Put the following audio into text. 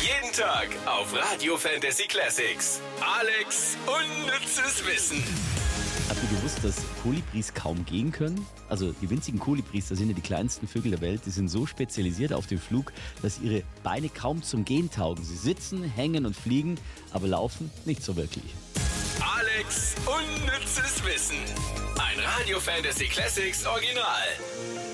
Jeden Tag auf Radio Fantasy Classics. Alex unnützes Wissen. Habt ihr gewusst, dass Kolibris kaum gehen können? Also die winzigen Kolibris, das sind ja die kleinsten Vögel der Welt, die sind so spezialisiert auf den Flug, dass ihre Beine kaum zum Gehen taugen. Sie sitzen, hängen und fliegen, aber laufen nicht so wirklich. Alex unnützes Wissen. Ein Radio Fantasy Classics Original.